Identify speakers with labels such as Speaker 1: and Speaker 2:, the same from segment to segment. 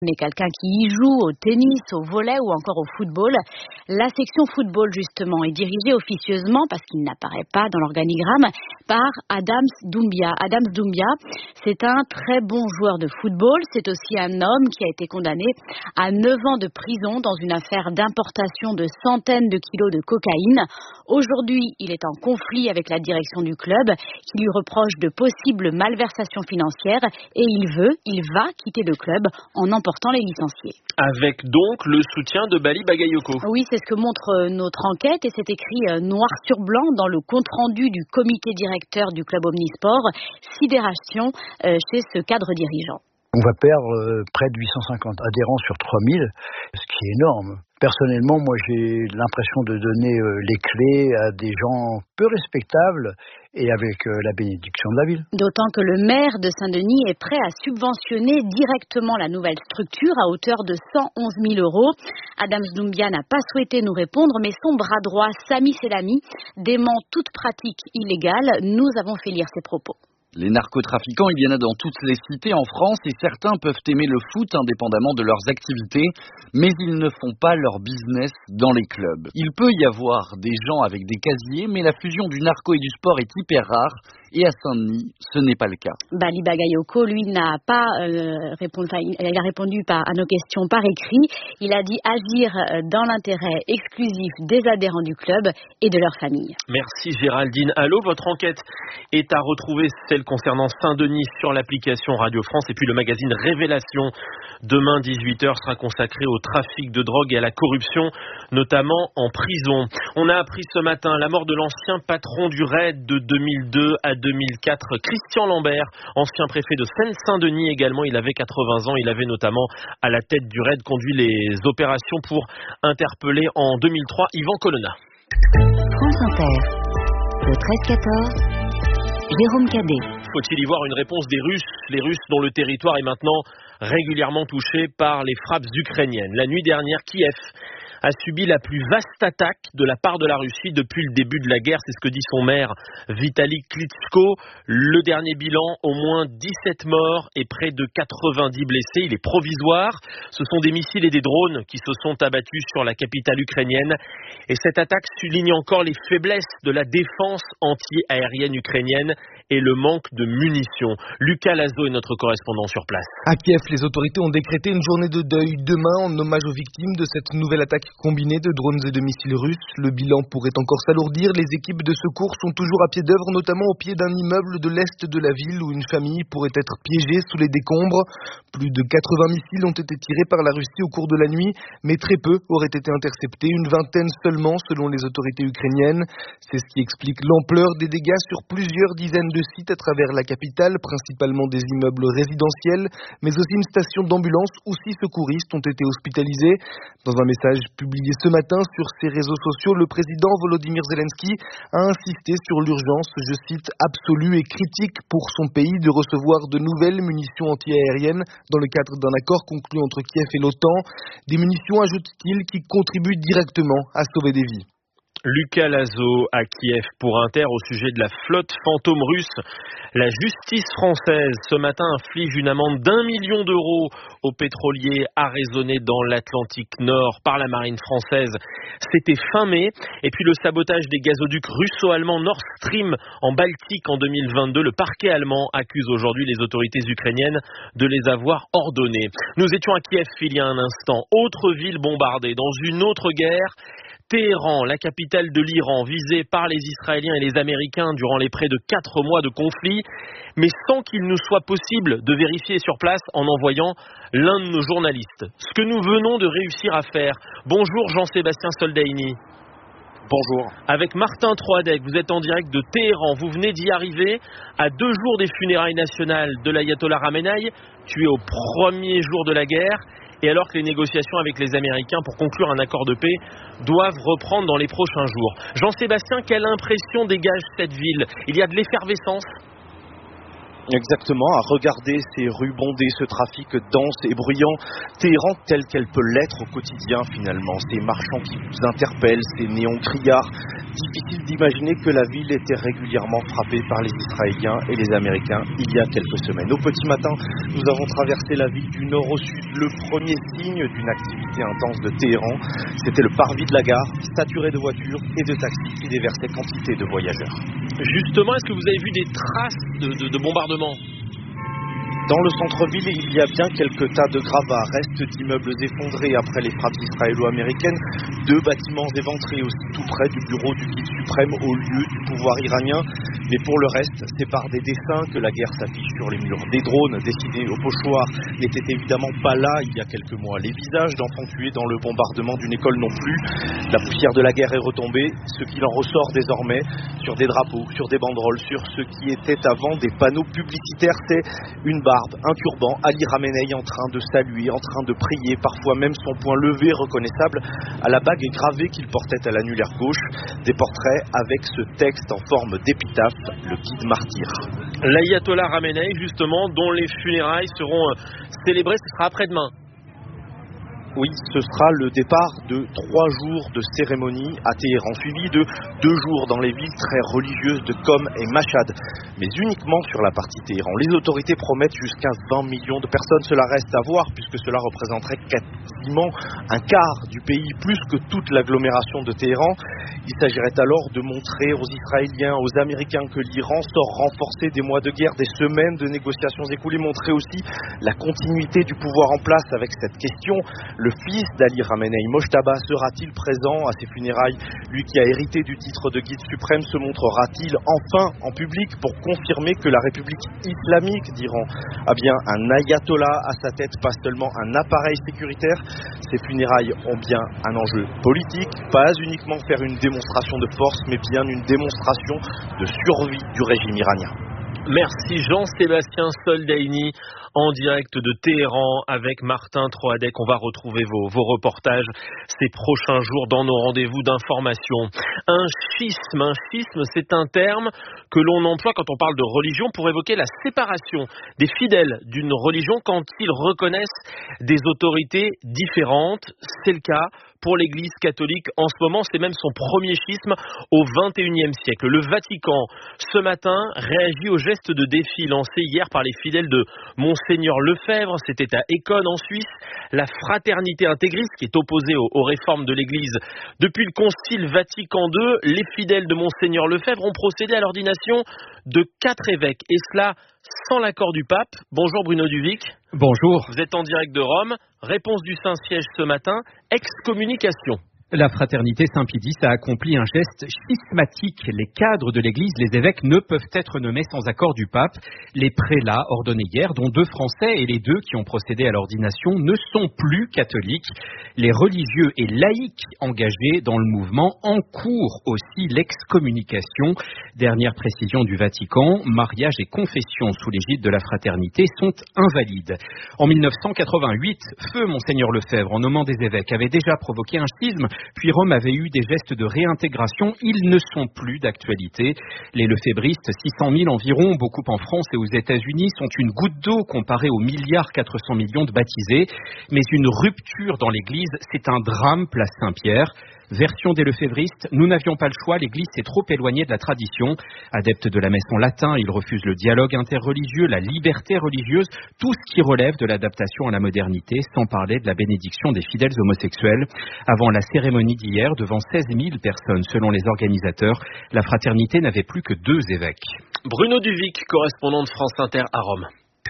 Speaker 1: mais quelqu'un qui y joue au tennis, au volley ou encore au football. La section football, justement, est dirigée officieusement, parce qu'il n'apparaît pas dans l'organigramme, par Adams Doumbia. Adams Doumbia, c'est un très bon joueur de football. C'est aussi un homme qui a été condamné à 9 ans de prison dans une affaire d'importation de centaines de kilos de cocaïne. Aujourd'hui, il est en conflit avec la direction du club qui lui reproche de possibles malversations financières et il va quitter le club en emportant les licenciés.
Speaker 2: Avec donc le soutien de Bali Bagayoko.
Speaker 1: Oui, c'est ce que montre notre enquête et c'est écrit noir sur blanc dans le compte-rendu du comité directeur du club Omnisport. Sidération chez ce cadre dirigeant.
Speaker 3: On va perdre près de 850 adhérents sur 3000, ce qui est énorme. Personnellement, moi j'ai l'impression de donner les clés à des gens peu respectables et avec la bénédiction de la ville.
Speaker 1: D'autant que le maire de Saint-Denis est prêt à subventionner directement la nouvelle structure à hauteur de 111 000 €. Adams Doumbia n'a pas souhaité nous répondre, mais son bras droit, Sami Selami, dément toute pratique illégale. Nous avons fait lire ses propos.
Speaker 4: Les narcotrafiquants, il y en a dans toutes les cités en France et certains peuvent aimer le foot indépendamment de leurs activités, mais ils ne font pas leur business dans les clubs. Il peut y avoir des gens avec des casiers, mais la fusion du narco et du sport est hyper rare et à Saint-Denis, ce n'est pas le cas.
Speaker 1: Bali Bagayoko, lui, n'a pas répondu, il a répondu à nos questions par écrit. Il a dit agir dans l'intérêt exclusif des adhérents du club et de leur famille.
Speaker 2: Merci Géraldine. Allô, votre enquête est à retrouver, celle concernant Saint-Denis sur l'application Radio France et puis le magazine Révélation demain 18h sera consacré au trafic de drogue et à la corruption, notamment en prison. On a appris ce matin la mort de l'ancien patron du RAID de 2002 à 2004, Christian Lambert, ancien préfet de Seine-Saint-Denis également. Il avait 80 ans, il avait notamment à la tête du RAID conduit les opérations pour interpeller en 2003 Yvan Colonna.
Speaker 5: France Inter, le 13-14. Jérôme Cadet.
Speaker 2: Faut-il y voir une réponse des Russes, les Russes dont le territoire est maintenant régulièrement touché par les frappes ukrainiennes. La nuit dernière, Kiev a subi la plus vaste attaque de la part de la Russie depuis le début de la guerre. C'est ce que dit son maire, Vitali Klitschko. Le dernier bilan, au moins 17 morts et près de 90 blessés. Il est provisoire. Ce sont des missiles et des drones qui se sont abattus sur la capitale ukrainienne. Et cette attaque souligne encore les faiblesses de la défense anti-aérienne ukrainienne et le manque de munitions. Lucas Lazo est notre correspondant sur place.
Speaker 6: À Kiev, les autorités ont décrété une journée de deuil demain en hommage aux victimes de cette nouvelle attaque combinée de drones et de missiles russes. Le bilan pourrait encore s'alourdir. Les équipes de secours sont toujours à pied d'œuvre, notamment au pied d'un immeuble de l'est de la ville où une famille pourrait être piégée sous les décombres. Plus de 80 missiles ont été tirés par la Russie au cours de la nuit, mais très peu auraient été interceptés, une vingtaine seulement selon les autorités ukrainiennes. C'est ce qui explique l'ampleur des dégâts sur plusieurs dizaines de sites à travers la capitale, principalement des immeubles résidentiels, mais aussi une station d'ambulance où 6 secouristes ont été hospitalisés. Dans un message publié ce matin sur ses réseaux sociaux, le président Volodymyr Zelensky a insisté sur l'urgence, je cite, absolue et critique pour son pays de recevoir de nouvelles munitions antiaériennes dans le cadre d'un accord conclu entre Kiev et l'OTAN. Des munitions, ajoute-t-il, qui contribuent directement à sauver des vies.
Speaker 2: Lucas Lazo à Kiev pour Inter au sujet de la flotte fantôme russe. La justice française ce matin inflige une amende d'1 million d'euros aux pétroliers arraisonnés dans l'Atlantique Nord par la marine française. C'était fin mai. Et puis le sabotage des gazoducs russo-allemands Nord Stream en Baltique en 2022. Le parquet allemand accuse aujourd'hui les autorités ukrainiennes de les avoir ordonnés. Nous étions à Kiev il y a un instant. Autre ville bombardée dans une autre guerre. Téhéran, la capitale de l'Iran, visée par les Israéliens et les Américains durant les près de 4 mois de conflit, mais sans qu'il nous soit possible de vérifier sur place en envoyant l'un de nos journalistes. Ce que nous venons de réussir à faire. Bonjour Jean-Sébastien Soldaini.
Speaker 7: Bonjour.
Speaker 2: Avec Martin Troadec, vous êtes en direct de Téhéran. Vous venez d'y arriver à 2 jours des funérailles nationales de l'ayatollah Khamenei, tué au premier jour de la guerre. Et alors que les négociations avec les Américains pour conclure un accord de paix doivent reprendre dans les prochains jours. Jean-Sébastien, quelle impression dégage cette ville ? Il y a de l'effervescence ?
Speaker 7: Exactement, à regarder ces rues bondées, ce trafic dense et bruyant, Téhéran tel qu'elle peut l'être au quotidien finalement, ces marchands qui vous interpellent, ces néons criards. Difficile d'imaginer que la ville était régulièrement frappée par les Israéliens et les Américains il y a quelques semaines. Au petit matin, nous avons traversé la ville du nord au sud, le premier signe d'une activité intense de Téhéran. C'était le parvis de la gare, saturé de voitures et de taxis qui déversaient quantité de voyageurs.
Speaker 2: Justement, est-ce que vous avez vu des traces de bombardement ?
Speaker 7: Dans le centre-ville, il y a bien quelques tas de gravats, restes d'immeubles effondrés après les frappes israélo-américaines, 2 bâtiments éventrés aussi tout près du bureau du guide suprême au lieu du pouvoir iranien. Mais pour le reste, c'est par des dessins que la guerre s'affiche sur les murs. Des drones dessinés au pochoir n'étaient évidemment pas là il y a quelques mois. Les visages d'enfants tués dans le bombardement d'une école non plus. La poussière de la guerre est retombée. Ce qu'il en ressort désormais sur des drapeaux, sur des banderoles, sur ce qui était avant des panneaux publicitaires, c'est une barbe, un turban, Ali Khamenei en train de saluer, en train de prier, parfois même son poing levé reconnaissable à la bague gravée qu'il portait à l'annulaire gauche. Des portraits avec ce texte en forme d'épitaphe, le guide martyr.
Speaker 2: L'ayatollah Khamenei, justement, dont les funérailles seront célébrées, ce sera après-demain.
Speaker 7: Oui, ce sera le départ de 3 jours de cérémonie à Téhéran, suivi de 2 jours dans les villes très religieuses de Qom et Mashhad, mais uniquement sur la partie Téhéran. Les autorités promettent jusqu'à 20 millions de personnes. Cela reste à voir puisque cela représenterait quasiment un quart du pays, plus que toute l'agglomération de Téhéran. Il s'agirait alors de montrer aux Israéliens, aux Américains que l'Iran sort renforcé des mois de guerre, des semaines de négociations écoulées, montrer aussi la continuité du pouvoir en place avec cette question. Le fils d'Ali Khamenei, Mojtaba, sera-t-il présent à ses funérailles? Lui qui a hérité du titre de guide suprême, se montrera-t-il enfin en public pour confirmer que la République islamique d'Iran a bien un ayatollah à sa tête, pas seulement un appareil sécuritaire? Ces funérailles ont bien un enjeu politique, pas uniquement faire une démonstration de force, mais bien une démonstration de survie du régime iranien.
Speaker 2: Merci Jean-Sébastien Soldaini en direct de Téhéran avec Martin Troadec. On va retrouver vos reportages ces prochains jours dans nos rendez-vous d'information. Un schisme, c'est un terme que l'on emploie quand on parle de religion pour évoquer la séparation des fidèles d'une religion quand ils reconnaissent des autorités différentes. C'est le cas pour l'Église catholique en ce moment, c'est même son premier schisme au XXIe siècle. Le Vatican, ce matin, réagit au geste de défi lancé hier par les fidèles de Monseigneur Lefebvre, c'était à Écône en Suisse. La fraternité intégriste qui est opposée aux réformes de l'Église. Depuis le Concile Vatican II, les fidèles de Monseigneur Lefebvre ont procédé à l'ordination de 4 évêques, et cela sans l'accord du pape. Bonjour Bruno Duvic.
Speaker 8: Bonjour.
Speaker 2: Vous êtes en direct de Rome. Réponse du Saint-Siège ce matin, excommunication.
Speaker 8: La fraternité Saint-Pédis a accompli un geste schismatique. Les cadres de l'Église, les évêques, ne peuvent être nommés sans accord du pape. Les prélats ordonnés hier, dont 2 Français et les 2 qui ont procédé à l'ordination, ne sont plus catholiques. Les religieux et laïcs engagés dans le mouvement encourent aussi l'excommunication. Dernière précision du Vatican, mariage et confession sous l'égide de la fraternité sont invalides. En 1988, feu Monseigneur Lefebvre, en nommant des évêques, avait déjà provoqué un schisme. Puis Rome avait eu des gestes de réintégration. Ils ne sont plus d'actualité. Les lefébristes, 600 000 environ, beaucoup en France et aux États-Unis, sont une goutte d'eau comparée aux 1,4 milliard de baptisés. Mais une rupture dans l'Église, c'est un drame, place Saint-Pierre. Version des lefébristes, nous n'avions pas le choix, l'Église s'est trop éloignée de la tradition. Adepte de la messe en latin, il refuse le dialogue interreligieux, la liberté religieuse, tout ce qui relève de l'adaptation à la modernité, sans parler de la bénédiction des fidèles homosexuels. Avant la cérémonie d'hier, devant 16 000 personnes selon les organisateurs, la fraternité n'avait plus que 2 évêques.
Speaker 2: Bruno Duvic, correspondant de France Inter à Rome.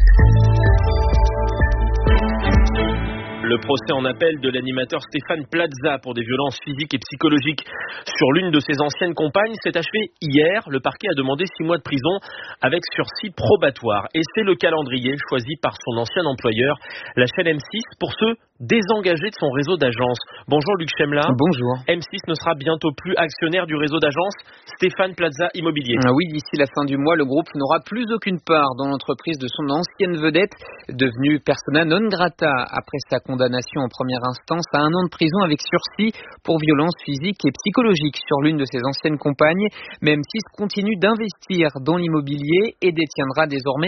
Speaker 2: Le procès en appel de l'animateur Stéphane Plaza pour des violences physiques et psychologiques sur l'une de ses anciennes compagnes s'est achevé hier. Le parquet a demandé 6 mois de prison avec sursis probatoire. Et c'est le calendrier choisi par son ancien employeur, la chaîne M6, pour se désengager de son réseau d'agences. Bonjour Luc Chemla.
Speaker 9: Bonjour.
Speaker 2: M6 ne sera bientôt plus actionnaire du réseau d'agences Stéphane Plaza Immobilier.
Speaker 9: Oui, d'ici la fin du mois, le groupe n'aura plus aucune part dans l'entreprise de son ancienne vedette, devenue persona non grata après sa condamnation condamnation en première instance à 1 an de prison avec sursis pour violence physique et psychologique sur l'une de ses anciennes compagnes. Mais M6 continue d'investir dans l'immobilier et détiendra désormais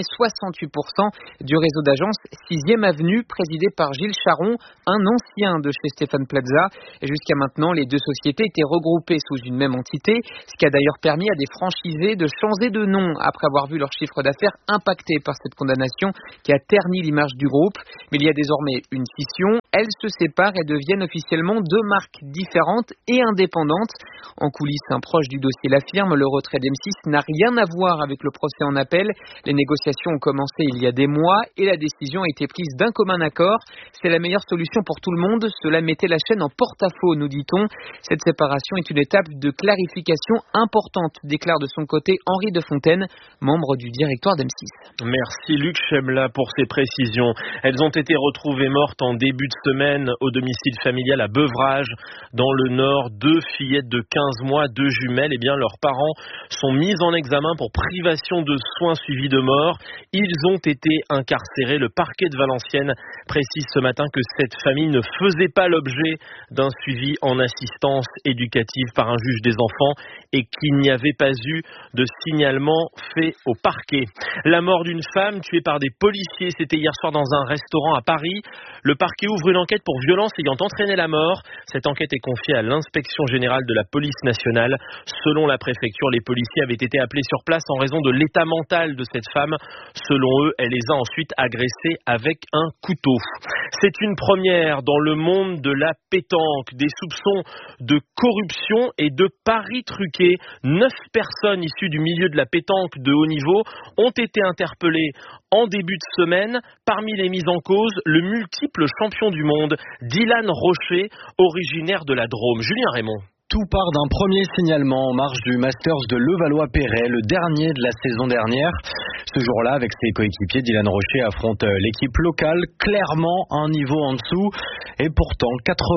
Speaker 9: 68% du réseau d'agences 6e Avenue, présidé par Gilles Charon, un ancien de chez Stéphane Plaza. Et jusqu'à maintenant, les deux sociétés étaient regroupées sous une même entité, ce qui a d'ailleurs permis à des franchisés de changer de nom après avoir vu leur chiffre d'affaires impacté par cette condamnation qui a terni l'image du groupe. Mais il y a désormais une scission. Elles se séparent et deviennent officiellement 2 marques différentes et indépendantes. En coulisses, un proche du dossier l'affirme, le retrait d'M6 n'a rien à voir avec le procès en appel. Les négociations ont commencé il y a des mois et la décision a été prise d'un commun accord. C'est la meilleure solution pour tout le monde. Cela mettait la chaîne en porte-à-faux, nous dit-on. Cette séparation est une étape de clarification importante, déclare de son côté Henri de Fontaine, membre du directoire d'M6.
Speaker 2: Merci Luc Chemla pour ces précisions. Elles ont été retrouvées mortes en début de semaine au domicile familial à Beuvrages, dans le Nord. 2 fillettes de 15 mois, 2 jumelles. Eh bien, leurs parents sont mis en examen pour privation de soins suivis de mort. Ils ont été incarcérés. Le parquet de Valenciennes précise ce matin que cette famille ne faisait pas l'objet d'un suivi en assistance éducative par un juge des enfants et qu'il n'y avait pas eu de signalement fait au parquet. La mort d'une femme tuée par des policiers, c'était hier soir dans un restaurant à Paris. Le parquet ouvre une enquête pour violence ayant entraîné la mort. Cette enquête est confiée à l'inspection générale de la police nationale. Selon la préfecture, les policiers avaient été appelés sur place en raison de l'état mental de cette femme. Selon eux, elle les a ensuite agressés avec un couteau. C'est une première dans le monde de la pétanque. Des soupçons de corruption et de paris truqués. 9 personnes issues du milieu de la pétanque de haut niveau ont été interpellées en début de semaine. Parmi les mises en cause, le multiple champion du monde, Dylan Rocher, originaire de la Drôme. Julien Raymond.
Speaker 10: Tout part d'un premier signalement en marge du Masters de Levallois-Perret, le dernier de la saison dernière. Ce jour-là, avec ses coéquipiers, Dylan Rocher affronte l'équipe locale, clairement un niveau en dessous. Et pourtant,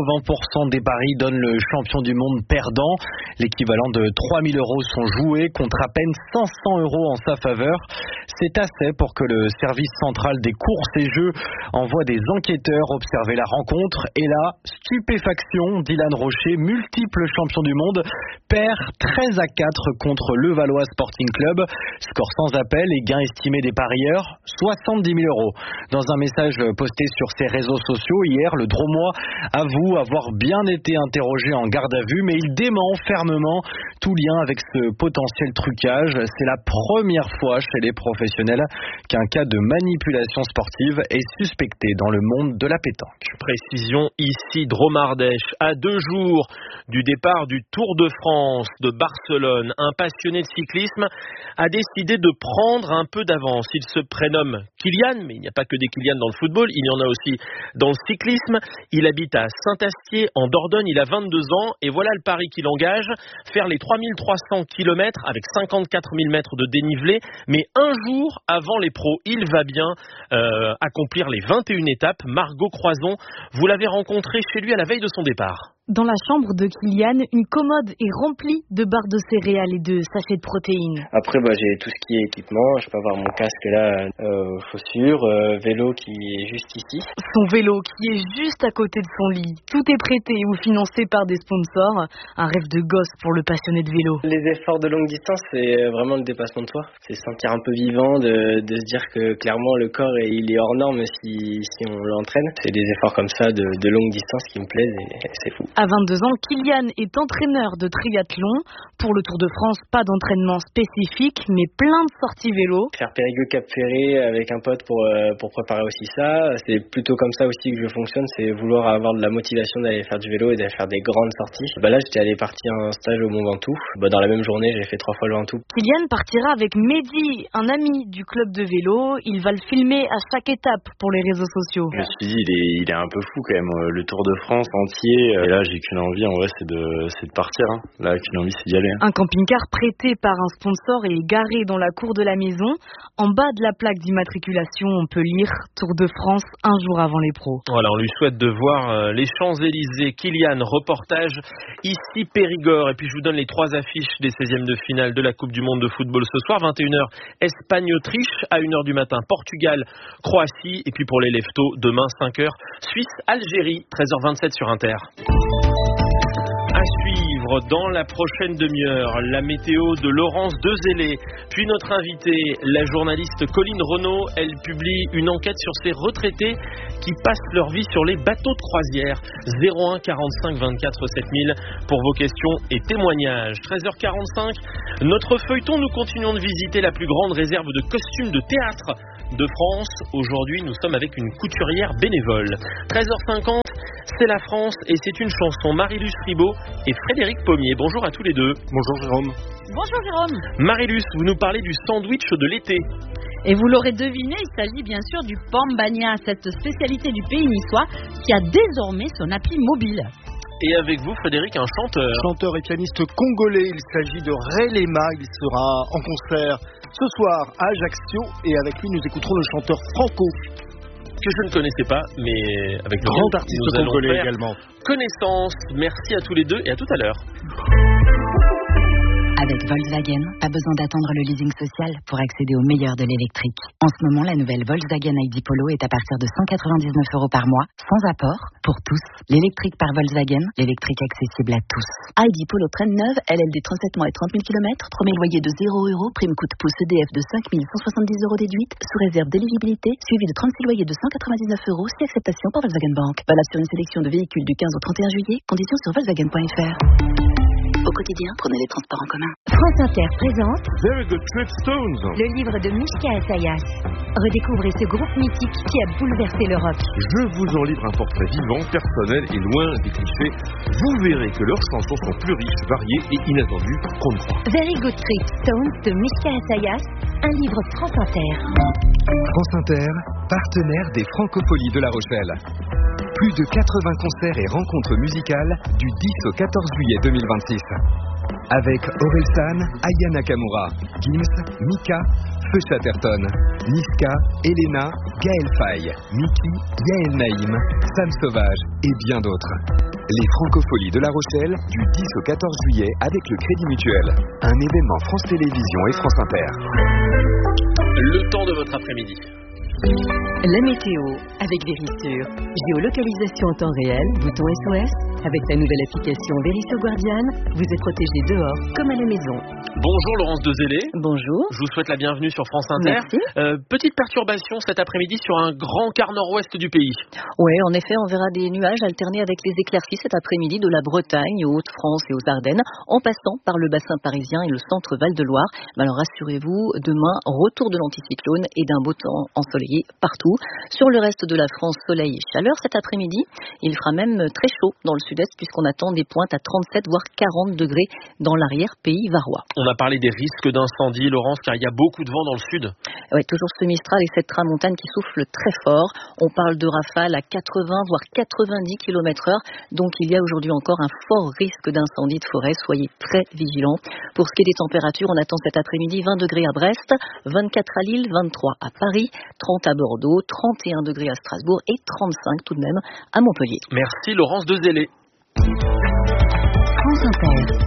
Speaker 10: 80% des paris donnent le champion du monde perdant. L'équivalent de 3 000 € sont joués contre à peine 500 € en sa faveur. C'est assez pour que le service central des courses et jeux envoie des enquêteurs observer la rencontre. Et là, stupéfaction, Dylan Rocher, multiple champion du monde, perd 13-4 contre Levallois Sporting Club. Score sans appel et gain estimé des parieurs, 70 000 €. Dans un message posté sur ses réseaux sociaux hier, le Dromois avoue avoir bien été interrogé en garde à vue, mais il dément fermement tout lien avec ce potentiel trucage. C'est la première fois chez les professionnels qu'un cas de manipulation sportive est suspecté dans le monde de la pétanque.
Speaker 2: Précision ici, Drôme-Ardèche, à 2 jours du départ du Tour de France de Barcelone, un passionné de cyclisme a décidé de prendre un peu d'avance. Il se prénomme Kylian, mais il n'y a pas que des Kylian dans le football, il y en a aussi dans le cyclisme. Il habite à Saint-Astier en Dordogne, il a 22 ans et voilà le pari qu'il engage, faire les 3300 km avec 54 000 mètres de dénivelé, mais un jour avant les pros, il va bien accomplir les 21 étapes. Margot Croison, vous l'avez rencontré chez lui à la veille de son départ.
Speaker 11: Dans la chambre de Kylian, une commode est remplie de barres de céréales et de sachets de protéines.
Speaker 12: Après, j'ai tout ce qui est équipement. Je peux avoir mon casque là, chaussures, vélo qui est juste ici.
Speaker 11: Son vélo qui est juste à côté de son lit. Tout est prêté ou financé par des sponsors. Un rêve de gosse pour le passionné de vélo.
Speaker 12: Les efforts de longue distance, c'est vraiment le dépassement de soi. C'est se sentir un peu vivant, de se dire que clairement le corps il est hors norme si on l'entraîne. C'est des efforts comme ça de longue distance qui me plaisent et c'est fou.
Speaker 11: À 22 ans, Kylian est entraîneur de triathlon. Pour le Tour de France, pas d'entraînement spécifique, mais plein de sorties vélo.
Speaker 12: Faire Périgueux-Cap-Ferré avec un pote pour préparer aussi ça. C'est plutôt comme ça aussi que je fonctionne, c'est vouloir avoir de la motivation d'aller faire du vélo et d'aller faire des grandes sorties. Là, j'étais allé partir en stage au Mont Ventoux. Dans la même journée, j'ai fait 3 fois le Ventoux.
Speaker 11: Kylian partira avec Mehdi, un ami du club de vélo. Il va le filmer à chaque étape pour les réseaux sociaux.
Speaker 13: Je me suis dit, il est un peu fou quand même. Le Tour de France entier. Et là, j'ai qu'une envie, en vrai, c'est de partir. Là, qu'une envie, c'est d'y aller.
Speaker 11: Un camping-car prêté par un sponsor et garé dans la cour de la maison, en bas de la plaque d'immatriculation. spéculation, on peut lire Tour de France un jour avant les pros.
Speaker 2: Voilà, on lui souhaite de voir les Champs-Élysées. Kylian, reportage ici Périgord. Et puis je vous donne les 3 affiches des 16e de finale de la Coupe du Monde de football ce soir. 21h, Espagne-Autriche. À 1h du matin, Portugal-Croatie. Et puis pour les leftos, demain 5h, Suisse-Algérie. 13h27 sur Inter. À suivre dans la prochaine demi-heure, la météo de Laurence Dezellé. Puis notre invitée, la journaliste Colline Renaud, elle publie une enquête sur ces retraités qui passent leur vie sur les bateaux de croisière. 01 45 24 7000 pour vos questions et témoignages. 13h45, notre feuilleton, nous continuons de visiter la plus grande réserve de costumes de théâtre de France. Aujourd'hui, nous sommes avec une couturière bénévole. 13h50, c'est la France et c'est une chanson. Marilus Ribot et Frédéric Pommier. Bonjour à tous les deux.
Speaker 14: Bonjour Jérôme.
Speaker 1: Bonjour Jérôme.
Speaker 2: Marilus, vous nous parlez du sandwich de l'été.
Speaker 1: Et vous l'aurez deviné, il s'agit bien sûr du pambagna, cette spécialité du pays niçois qui a désormais son appli mobile.
Speaker 2: Et avec vous, Frédéric, un chanteur.
Speaker 14: Chanteur et pianiste congolais, il s'agit de Ray Lema. Il sera en concert ce soir à Ajaccio et avec lui nous écouterons le chanteur Franco.
Speaker 2: Que je ne connaissais pas, mais avec le
Speaker 14: grand artiste congolais également.
Speaker 2: Connaissance, merci à tous les deux et à tout à l'heure.
Speaker 5: Avec Volkswagen, pas besoin d'attendre le leasing social pour accéder au meilleur de l'électrique. En ce moment, la nouvelle Volkswagen ID Polo est à partir de 199 € par mois, sans apport, pour tous. L'électrique par Volkswagen, l'électrique accessible à tous. ID Polo traîne neuve, LLD 37 mois et 30 000 km, premier loyer de 0 €, prime coup de pouce EDF de 5 170 € déduite, sous réserve d'éligibilité, suivi de 36 loyers de 199 €, si acceptation par Volkswagen Bank. Valable sur une sélection de véhicules du 15 au 31 juillet, conditions sur Volkswagen.fr. Au quotidien, prenez les transports en commun.
Speaker 15: France Inter présente
Speaker 14: Very Good Trip Stones,
Speaker 15: le livre de Mishka Assayas. Redécouvrez ce groupe mythique qui a bouleversé le rock.
Speaker 14: Je vous en livre un portrait vivant, personnel et loin des clichés. Vous verrez que leurs chansons sont plus riches, variées et inattendues qu'on ne croit.
Speaker 15: Very Good Trip Stones de Mishka Assayas, un livre France Inter.
Speaker 16: France Inter, partenaire des Francopholies de La Rochelle. Plus de 80 concerts et rencontres musicales du 10 au 14 juillet 2026. Avec Orelsan, Aya Nakamura, Gims, Mika, Feu Chatterton, Niska, Elena, Gaël Faye, Miki, Yael Naïm, Sam Sauvage et bien d'autres. Les Francopholies de La Rochelle du 10 au 14 juillet avec le Crédit Mutuel. Un événement France Télévisions et France Inter.
Speaker 2: Le temps de votre après-midi.
Speaker 17: La météo avec Verisure. Géolocalisation en temps réel, bouton SOS. Avec la nouvelle application Verisure Guardian, vous êtes protégé dehors comme à la maison.
Speaker 2: Bonjour Laurence Dezellé.
Speaker 1: Bonjour.
Speaker 2: Je vous souhaite la bienvenue sur France Inter.
Speaker 1: Merci.
Speaker 2: Petite perturbation cet après-midi sur un grand quart nord-ouest du pays.
Speaker 1: Oui, en effet, on verra des nuages alternés avec les éclaircies cet après-midi de la Bretagne aux Hauts-de-France et aux Ardennes, en passant par le bassin parisien et le centre Val-de-Loire. Alors rassurez-vous, demain, retour de l'anticyclone et d'un beau temps ensoleillé partout. Sur le reste de la France, soleil et chaleur cet après-midi. Il fera même très chaud dans le sud-est puisqu'on attend des pointes à 37 voire 40 degrés dans l'arrière-pays varois.
Speaker 2: On a parlé des risques d'incendie, Laurence, car il y a beaucoup de vent dans le sud.
Speaker 1: Oui, toujours ce Mistral et cette tramontane qui souffle très fort. On parle de rafales à 80 voire 90 km/h. Donc il y a aujourd'hui encore un fort risque d'incendie de forêt. Soyez très vigilants. Pour ce qui est des températures, on attend cet après-midi 20 degrés à Brest, 24 à Lille, 23 à Paris, 30 à Bordeaux, 31 degrés à Strasbourg et 35 tout de même à Montpellier.
Speaker 2: Merci Laurence Dezellé.
Speaker 5: France Inter.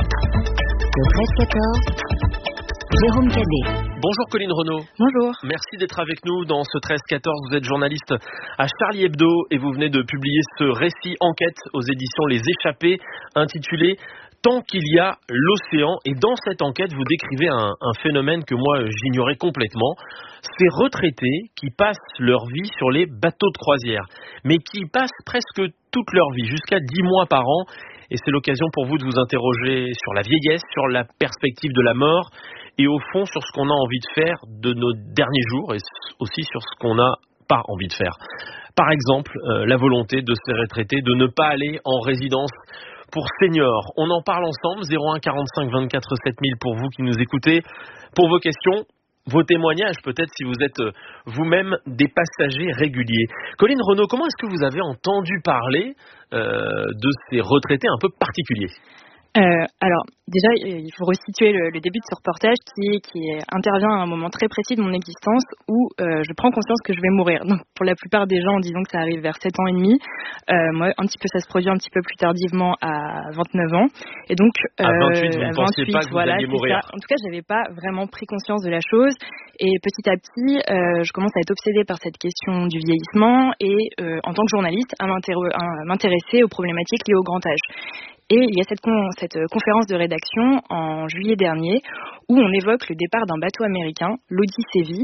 Speaker 5: Le 13-14. Jérôme Cadet.
Speaker 2: Bonjour Colline Renaud.
Speaker 11: Bonjour.
Speaker 2: Merci d'être avec nous dans ce 13-14. Vous êtes journaliste à Charlie Hebdo et vous venez de publier ce récit enquête aux éditions Les Échappés intitulé Tant qu'il y a l'océan. Et dans cette enquête, vous décrivez un phénomène que moi j'ignorais complètement. Ces retraités qui passent leur vie sur les bateaux de croisière, mais qui passent presque toute leur vie, jusqu'à 10 mois par an. Et c'est l'occasion pour vous de vous interroger sur la vieillesse, sur la perspective de la mort et au fond sur ce qu'on a envie de faire de nos derniers jours et aussi sur ce qu'on n'a pas envie de faire. Par exemple, la volonté de ces retraités de ne pas aller en résidence pour seniors. On en parle ensemble, 01 45 24 7000 pour vous qui nous écoutez, pour vos questions, vos témoignages peut-être si vous êtes vous-même des passagers réguliers. Colline Renaud, comment est-ce que vous avez entendu parler de ces retraités un peu particuliers ?
Speaker 18: Alors, déjà, il faut resituer le début de ce reportage qui intervient à un moment très précis de mon existence où je prends conscience que je vais mourir. Donc, pour la plupart des gens, disons que ça arrive vers 7 ans et demi. Moi, ça se produit un petit peu plus tardivement à 29 ans. Et donc,
Speaker 2: à 28, vous ne pensiez pas que vous alliez mourir.
Speaker 18: En tout cas, j'avais pas vraiment pris conscience de la chose. Et petit à petit, je commence à être obsédée par cette question du vieillissement et, en tant que journaliste, à m'intéresser aux problématiques liées au grand âge. Et il y a cette conférence de rédaction en juillet dernier où on évoque le départ d'un bateau américain, l'Odyssey V,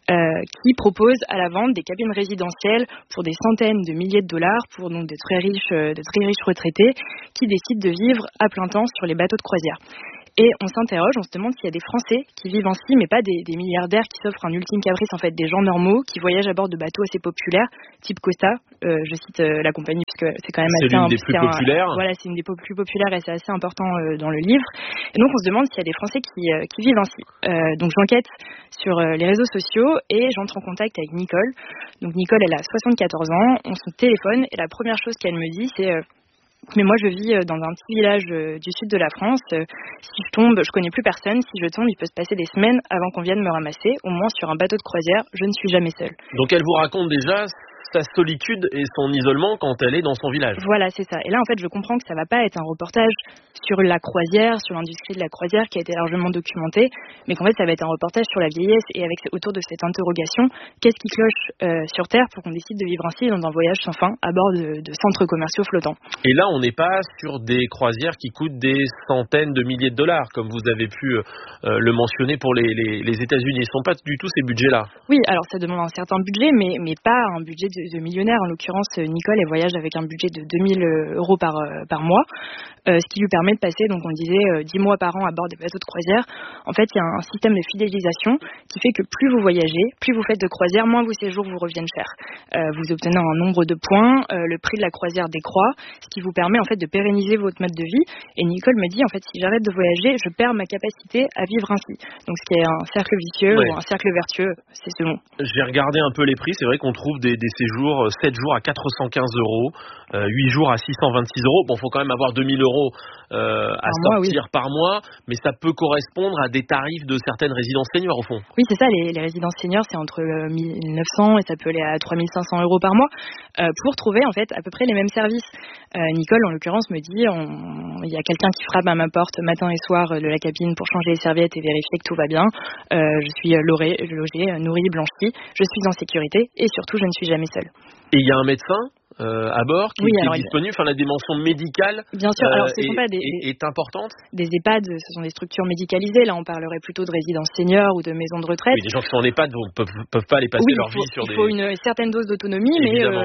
Speaker 18: qui propose à la vente des cabines résidentielles pour des centaines de milliers de dollars pour donc de très riches retraités qui décident de vivre à plein temps sur les bateaux de croisière. Et on s'interroge, on se demande s'il y a des Français qui vivent ainsi, mais pas des milliardaires qui s'offrent un ultime caprice, en fait, des gens normaux qui voyagent à bord de bateaux assez populaires, type Costa. Je cite la compagnie puisque c'est quand même assez...
Speaker 2: C'est l'une des plus populaires.
Speaker 18: Voilà, c'est une des plus populaires et c'est assez important dans le livre. Et donc on se demande s'il y a des Français qui vivent ainsi. Donc j'enquête sur les réseaux sociaux et j'entre en contact avec Nicole. Donc Nicole, elle a 74 ans, on se téléphone et la première chose qu'elle me dit, c'est... Mais moi, je vis dans un petit village du sud de la France. Si je tombe, je connais plus personne. Si je tombe, il peut se passer des semaines avant qu'on vienne me ramasser. Au moins, sur un bateau de croisière, je ne suis jamais seule.
Speaker 2: Donc, elle vous raconte déjà sa solitude et son isolement quand elle est dans son village.
Speaker 18: Voilà, c'est ça. Et là, en fait, je comprends que ça va pas être un reportage sur la croisière, sur l'industrie de la croisière qui a été largement documentée, mais qu'en fait, ça va être un reportage sur la vieillesse et avec autour de cette interrogation, qu'est-ce qui cloche sur Terre pour qu'on décide de vivre ainsi dans un voyage sans fin à bord de centres commerciaux flottants.
Speaker 2: Et là, on n'est pas sur des croisières qui coûtent des centaines de milliers de dollars, comme vous avez pu le mentionner pour les États-Unis. Ce ne sont pas du tout ces budgets-là.
Speaker 18: Oui, alors ça demande un certain budget, mais pas un budget de millionnaire. En l'occurrence, Nicole, elle voyage avec un budget de 2000 € par mois, ce qui lui permet de passer, donc on le disait, 10 mois par an à bord des bateaux de croisière. En fait, il y a un système de fidélisation qui fait que plus vous voyagez, plus vous faites de croisière, moins vos séjours vous reviennent chers. Vous obtenez un nombre de points, le prix de la croisière décroît, ce qui vous permet en fait de pérenniser votre mode de vie. Et Nicole me dit, en fait, si j'arrête de voyager, je perds ma capacité à vivre ainsi. Donc ce qui est un cercle vicieux ou un cercle vertueux, c'est ce mot.
Speaker 2: J'ai regardé un peu les prix, c'est vrai qu'on trouve des séjours 7 jours à 415 €, 8 jours à 626 €. Bon, faut quand même avoir 2000 € à sortir par mois, mais ça peut correspondre à des tarifs de certaines résidences seniors au fond.
Speaker 18: Oui, c'est ça, les résidences seniors, c'est entre 1900 et ça peut aller à 3500 € par mois pour trouver en fait à peu près les mêmes services. Nicole, en l'occurrence, me dit il y a quelqu'un qui frappe à ma porte matin et soir de la cabine pour changer les serviettes et vérifier que tout va bien. Je suis logée, nourrie, blanchie, je suis en sécurité et surtout, je ne suis jamais seule.
Speaker 2: Et il y a un médecin à bord qui est disponible, enfin la dimension médicale
Speaker 18: bien sûr. Alors, ce sont pas
Speaker 2: est importante.
Speaker 18: Des EHPAD, ce sont des structures médicalisées, là on parlerait plutôt de résidences seniors ou de maisons de retraite.
Speaker 2: Oui, des gens qui sont en EHPAD peuvent pas aller passer leur vie sur des...
Speaker 18: Il faut une certaine dose d'autonomie,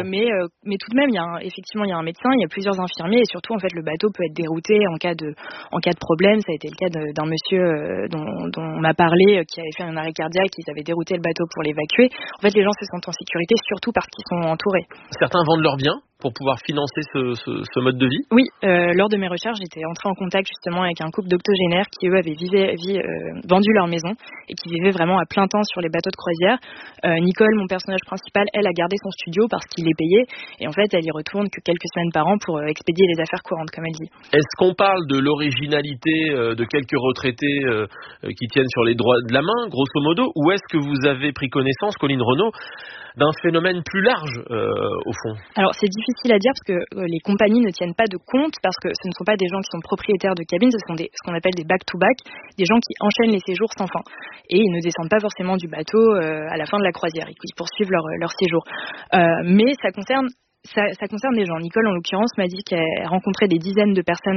Speaker 18: mais tout de même, effectivement il y a un médecin, il y a plusieurs infirmiers et surtout en fait le bateau peut être dérouté en cas de problème. Ça a été le cas d'un monsieur dont on m'a parlé qui avait fait un arrêt cardiaque, ils avaient dérouté le bateau pour l'évacuer. En fait les gens se sentent en sécurité surtout parce qu'ils sont entourés.
Speaker 2: Certains vendent leurs biens pour pouvoir financer ce mode de vie.
Speaker 18: Oui, lors de mes recherches, j'étais entrée en contact justement avec un couple d'octogénaires qui eux avaient vendu leur maison et qui vivaient vraiment à plein temps sur les bateaux de croisière. Nicole, mon personnage principal, elle a gardé son studio parce qu'il est payé et en fait elle y retourne que quelques semaines par an pour expédier les affaires courantes comme elle dit.
Speaker 2: Est-ce qu'on parle de l'originalité de quelques retraités qui tiennent sur les droits de la main, grosso modo, ou est-ce que vous avez pris connaissance, Colline Renaud, d'un phénomène plus large au fond?
Speaker 18: Alors c'est difficile à dire parce que les compagnies ne tiennent pas de compte parce que ce ne sont pas des gens qui sont propriétaires de cabines, ce sont ce qu'on appelle des back-to-back, des gens qui enchaînent les séjours sans fin. Et ils ne descendent pas forcément du bateau à la fin de la croisière, ils poursuivent leur séjour. Mais ça concerne des gens. Nicole, en l'occurrence, m'a dit qu'elle rencontrait des dizaines de personnes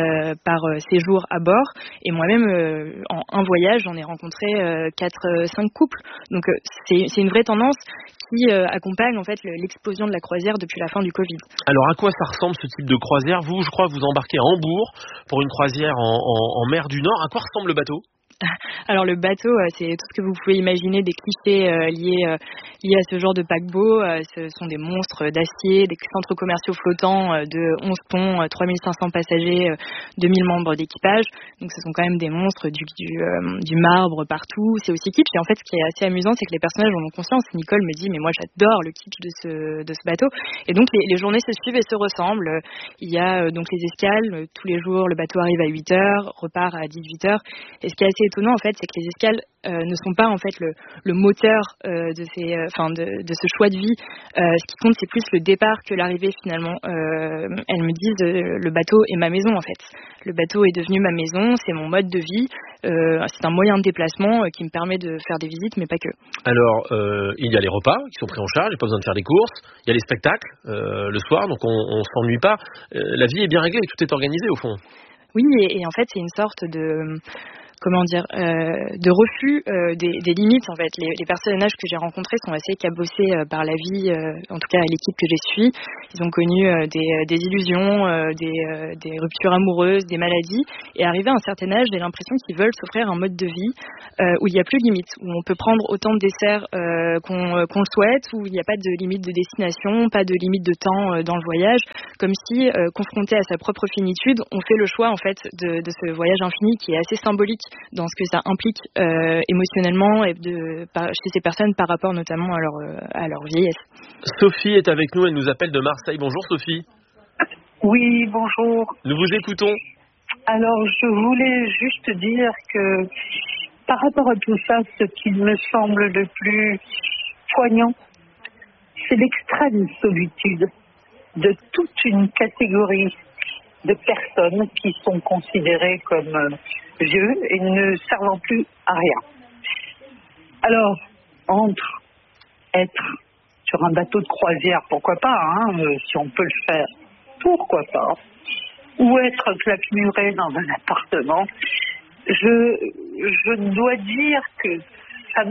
Speaker 18: par séjour à bord. Et moi-même, en un voyage, j'en ai rencontré 4-5 couples. Donc, c'est une vraie tendance qui accompagne en fait l'explosion de la croisière depuis la fin du Covid.
Speaker 2: Alors, à quoi ça ressemble ce type de croisière? Vous, je crois, vous embarquez à Hambourg pour une croisière en mer du Nord. À quoi ressemble le bateau?
Speaker 18: Alors le bateau, c'est tout ce que vous pouvez imaginer des clichés liés à ce genre de paquebot. Ce sont des monstres d'acier, des centres commerciaux flottants de 11 ponts, 3500 passagers, 2000 membres d'équipage. Donc ce sont quand même des monstres, du marbre partout. C'est aussi kitsch. Et en fait, ce qui est assez amusant, c'est que les personnages en ont conscience. Nicole me dit, mais moi j'adore le kitsch de ce bateau. Et donc les journées se suivent et se ressemblent. Il y a donc les escales. Tous les jours, le bateau arrive à 8h, repart à 18h. Et ce qui est assez étonnant, en fait, c'est que les escales ne sont pas en fait le moteur de ce choix de vie. Ce qui compte, c'est plus le départ que l'arrivée finalement. Elles me disent le bateau est ma maison en fait. Le bateau est devenu ma maison, c'est mon mode de vie. C'est un moyen de déplacement qui me permet de faire des visites, mais pas que.
Speaker 2: Alors, il y a les repas qui sont pris en charge, il n'y a pas besoin de faire des courses. Il y a les spectacles le soir, donc on s'ennuie pas. La vie est bien réglée, tout est organisé au fond.
Speaker 18: Oui, et en fait, c'est une sorte de de refus des limites en fait. Les personnages que j'ai rencontrés sont assez cabossés par la vie, en tout cas l'équipe que j'ai suivie. Ils ont connu des illusions, des ruptures amoureuses, des maladies, et arrivé à un certain âge, j'ai l'impression qu'ils veulent s'offrir un mode de vie où il n'y a plus de limite, où on peut prendre autant de desserts qu'on le souhaite, où il n'y a pas de limite de destination, pas de limite de temps dans le voyage, comme si confronté à sa propre finitude, on fait le choix en fait de ce voyage infini qui est assez symbolique dans ce que ça implique émotionnellement et chez ces personnes par rapport notamment à leur vieillesse.
Speaker 2: Sophie est avec nous, elle nous appelle de Marseille. Bonjour Sophie.
Speaker 19: Oui, bonjour.
Speaker 2: Nous vous écoutons.
Speaker 19: Alors, je voulais juste dire que par rapport à tout ça, ce qui me semble le plus poignant, c'est l'extrême solitude de toute une catégorie de personnes qui sont considérées comme vieux et ne servant plus à rien. Alors, entre être sur un bateau de croisière, pourquoi pas, si on peut le faire, pourquoi pas, ou être claquemuré dans un appartement, je dois dire que ça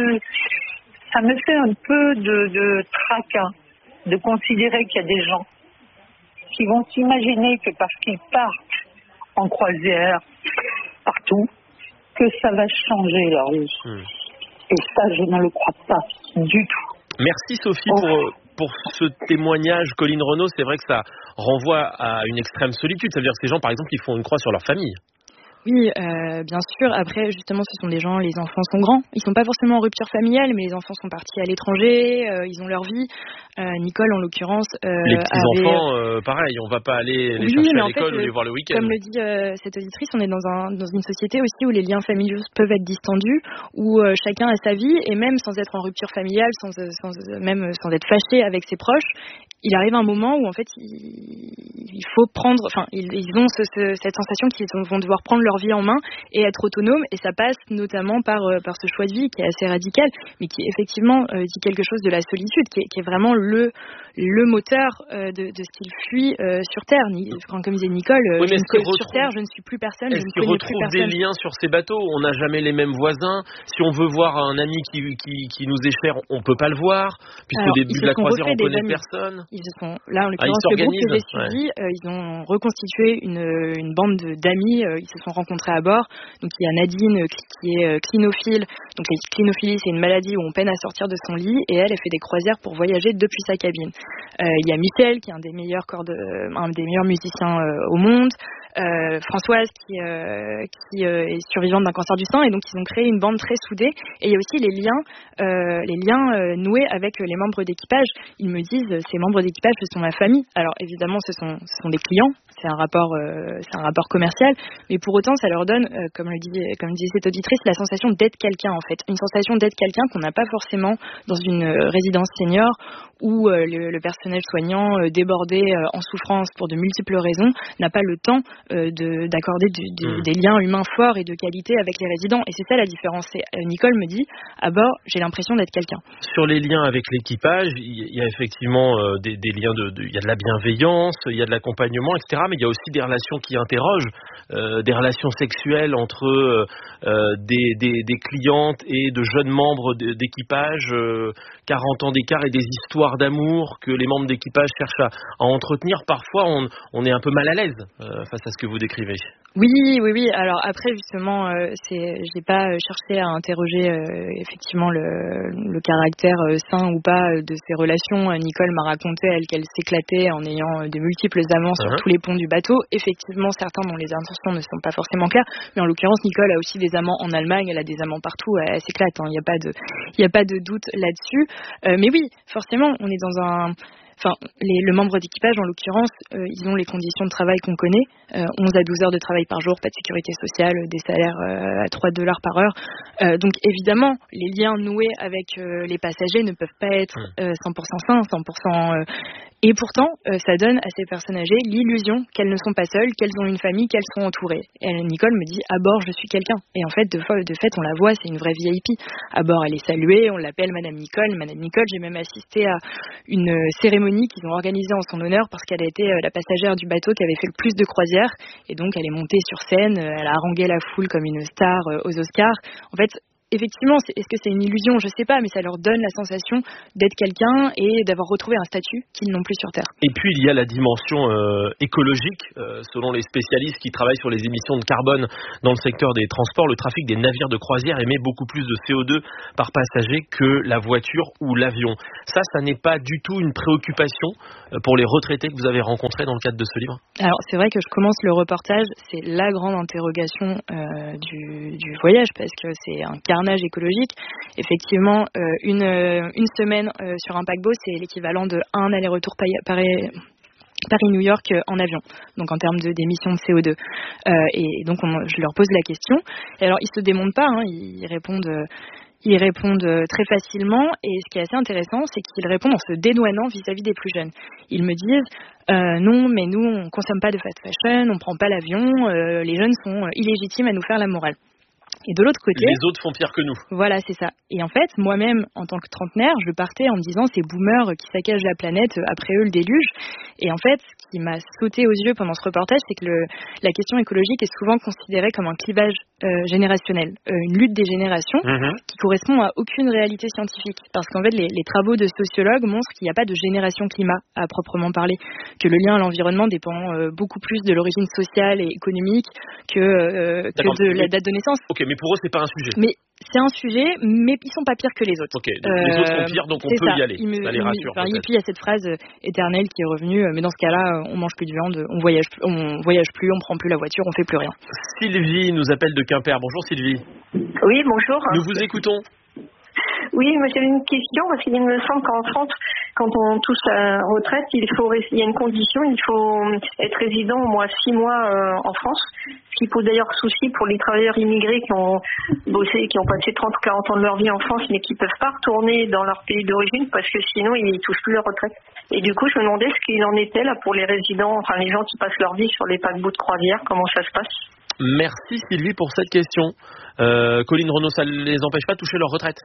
Speaker 19: me fait un peu de tracas de considérer qu'il y a des gens qui vont s'imaginer que parce qu'ils partent en croisière partout, que ça va changer leur vie. Et ça, je ne le crois pas du tout.
Speaker 2: Merci Sophie pour ce témoignage. Colline Renaud, c'est vrai que ça renvoie à une extrême solitude. Ça veut dire que ces gens, par exemple, ils font une croix sur leur famille.
Speaker 18: Oui, bien sûr. Après, justement, ce sont des gens, les enfants sont grands. Ils sont pas forcément en rupture familiale, mais les enfants sont partis à l'étranger, ils ont leur vie. Nicole, en l'occurrence...
Speaker 2: les petits-enfants, pareil, on va pas aller les chercher à l'école ou les voir le week-end.
Speaker 18: Comme le dit cette auditrice, on est dans une société aussi où les liens familiaux peuvent être distendus, où chacun a sa vie, et même sans être en rupture familiale, sans être fâché avec ses proches, il arrive un moment où en fait il faut prendre, enfin ils ont cette sensation qu'ils vont devoir prendre leur vie en main et être autonomes, et ça passe notamment par ce choix de vie qui est assez radical, mais qui effectivement dit quelque chose de la solitude, qui est vraiment le moteur de ce qu'ils fuient sur Terre. Comme disait Nicole,
Speaker 2: oui,
Speaker 18: sur Terre, je ne suis plus personne.
Speaker 2: Est-ce qu'ils retrouvent des liens sur ces bateaux? On n'a jamais les mêmes voisins. Si on veut voir un ami qui nous est cher, on peut pas le voir, puisqu'au début de la croisière, on connaît personne.
Speaker 18: Ils se sont, là en l'occurrence, le groupe que j'ai suivi, ils ont reconstitué une bande d'amis. Ils se sont rencontrés à bord. Donc il y a Nadine qui est clinophile. Donc la clinophilie, c'est une maladie où on peine à sortir de son lit, et elle fait des croisières pour voyager depuis sa cabine. Il y a Michel qui est un des meilleurs musiciens au monde. Françoise qui est survivante d'un cancer du sein, et donc ils ont créé une bande très soudée. Et il y a aussi les liens noués avec les membres d'équipage. Ils me disent, ces membres d'équipage, ce sont ma famille. Alors évidemment, ce sont des clients, c'est un rapport commercial, mais pour autant ça leur donne, comme disait cette auditrice, la sensation d'être quelqu'un en fait, une sensation d'être quelqu'un qu'on n'a pas forcément dans une résidence senior où le personnel soignant débordé en souffrance pour de multiples raisons n'a pas le temps d'accorder des liens humains forts et de qualité avec les résidents. Et c'est ça la différence. Nicole me dit, à bord, j'ai l'impression d'être quelqu'un.
Speaker 2: Sur les liens avec l'équipage, il y a effectivement des liens il y a de la bienveillance, il y a de l'accompagnement, etc. Mais il y a aussi des relations qui interrogent, des relations sexuelles entre des clientes et de jeunes membres d'équipage 40 ans d'écart et des histoires d'amour que les membres d'équipage cherchent à entretenir. Parfois, on est un peu mal à l'aise face à ce que vous décrivez.
Speaker 18: Oui. Alors après, justement, j'ai pas cherché à interroger effectivement le caractère sain ou pas de ces relations. Nicole m'a raconté, elle, qu'elle s'éclatait en ayant de multiples amants sur tous les ponts du bateau. Effectivement, certains dont les intentions ne sont pas forcément claires, mais en l'occurrence, Nicole a aussi des amants en Allemagne, elle a des amants partout, elle s'éclate, il n'y a pas de doute là-dessus. Mais oui, forcément, on est dans un... Enfin, le membre d'équipage, en l'occurrence, ils ont les conditions de travail qu'on connaît. 11 à 12 heures de travail par jour, pas de sécurité sociale, des salaires à $3 par heure. Donc évidemment, les liens noués avec les passagers ne peuvent pas être 100% sains, 100%... Et pourtant, ça donne à ces personnes âgées l'illusion qu'elles ne sont pas seules, qu'elles ont une famille, qu'elles sont entourées. Et Nicole me dit, à bord, je suis quelqu'un. Et en fait, de fait, on la voit, c'est une vraie VIP. À bord, elle est saluée, on l'appelle Madame Nicole. Madame Nicole, j'ai même assisté à une cérémonie qu'ils ont organisée en son honneur parce qu'elle a été la passagère du bateau qui avait fait le plus de croisières. Et donc, elle est montée sur scène, elle a harangué la foule comme une star aux Oscars. En fait, effectivement, est-ce que c'est une illusion? Je sais pas, mais ça leur donne la sensation d'être quelqu'un et d'avoir retrouvé un statut qu'ils n'ont plus sur Terre.
Speaker 2: Et puis il y a la dimension écologique. Selon les spécialistes qui travaillent sur les émissions de carbone dans le secteur des transports, le trafic des navires de croisière émet beaucoup plus de CO2 par passager que la voiture ou l'avion. Ça n'est pas du tout une préoccupation pour les retraités que vous avez rencontrés dans le cadre de ce livre?
Speaker 18: Alors c'est vrai que je commence le reportage, c'est la grande interrogation du voyage parce que c'est un carnage écologique. Effectivement, une semaine sur un paquebot, c'est l'équivalent de un aller-retour Paris-New York en avion, donc en termes d'émissions de CO2. Et donc je leur pose la question. Et alors ils se démontent pas, ils répondent très facilement. Et ce qui est assez intéressant, c'est qu'ils répondent en se dédouanant vis-à-vis des plus jeunes. Ils me disent non, mais nous on consomme pas de fast fashion, on prend pas l'avion, les jeunes sont illégitimes à nous faire la morale. Et de l'autre côté...
Speaker 2: Les autres font pire que nous.
Speaker 18: Voilà, c'est ça. Et en fait, moi-même, en tant que trentenaire, je partais en me disant ces boomers qui saccagent la planète, après eux le déluge. Et en fait, ce qui m'a sauté aux yeux pendant ce reportage, c'est que la question écologique est souvent considérée comme un clivage générationnel, une lutte des générations qui correspond à aucune réalité scientifique. Parce qu'en fait, les travaux de sociologues montrent qu'il n'y a pas de génération climat à proprement parler, que le lien à l'environnement dépend beaucoup plus de l'origine sociale et économique que de la date de naissance.
Speaker 2: Ok, mais pour eux, c'est pas un sujet.
Speaker 18: Mais c'est un sujet, mais ils sont pas pires que les autres.
Speaker 2: Ok, donc les autres sont pires, donc on peut y aller. Ça les rassure.
Speaker 18: Et puis il y a cette phrase éternelle qui est revenue, mais dans ce cas-là, on mange plus de viande, on voyage plus, on prend plus la voiture, on fait plus rien.
Speaker 2: Sylvie nous appelle de Quimper. Bonjour Sylvie.
Speaker 20: Oui, bonjour.
Speaker 2: Nous vous écoutons.
Speaker 20: Oui, moi j'avais une question parce qu'il me semble qu'en France, quand on touche la retraite, il y a une condition, il faut être résident au moins 6 mois en France, ce qui pose d'ailleurs souci pour les travailleurs immigrés qui ont bossé, qui ont passé 30 ou 40 ans de leur vie en France, mais qui ne peuvent pas retourner dans leur pays d'origine parce que sinon ils ne touchent plus leur retraite. Et du coup, je me demandais ce qu'il en était là pour les résidents, enfin les gens qui passent leur vie sur les paquebots de croisière, comment ça se passe?
Speaker 2: Merci Sylvie pour cette question. Colline Renaud, ça ne les empêche pas de toucher leur retraite,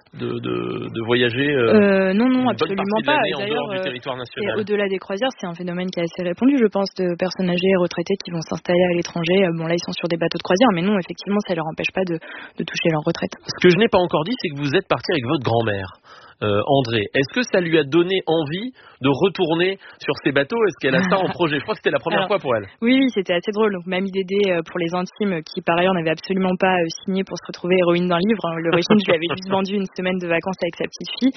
Speaker 2: de voyager
Speaker 18: non, absolument pas.
Speaker 2: En dehors du territoire national.
Speaker 18: Et au-delà des croisières, c'est un phénomène qui est assez répandu, je pense, de personnes âgées et retraitées qui vont s'installer à l'étranger. Bon, là, ils sont sur des bateaux de croisière, mais non, effectivement, ça ne leur empêche pas de toucher leur retraite.
Speaker 2: Ce que je n'ai pas encore dit, c'est que vous êtes parti avec votre grand-mère. André, est-ce que ça lui a donné envie de retourner sur ces bateaux? Est-ce qu'elle a ça en projet? Je crois que c'était la première fois pour elle.
Speaker 18: Oui, c'était assez drôle. Donc Mamie Dédé pour les intimes, qui par ailleurs n'avait absolument pas signé pour se retrouver héroïne d'un livre. L'origine, je lui avais juste vendu une semaine de vacances avec sa petite fille.